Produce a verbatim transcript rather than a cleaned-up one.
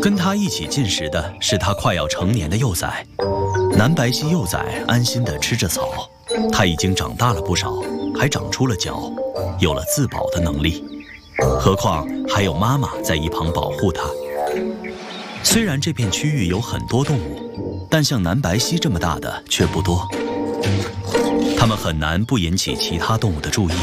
跟他一起进食的是他快要成年的幼崽。南白犀幼崽安心地吃着草，它已经长大了不少，还长出了脚，有了自保的能力。何况还有妈妈在一旁保护它。虽然这片区域有很多动物，但像南白犀这么大的却不多，它们很难不引起其他动物的注意。